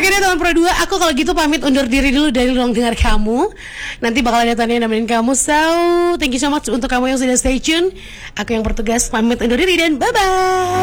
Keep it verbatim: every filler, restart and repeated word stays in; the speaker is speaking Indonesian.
Oke deh teman Pro dua, aku kalau gitu pamit undur diri dulu dari ruang dengar kamu. Nanti bakal ada Tania yang nemenin kamu. So, thank you so much untuk kamu yang sudah stay tune. Aku yang bertugas pamit undur diri dan bye-bye.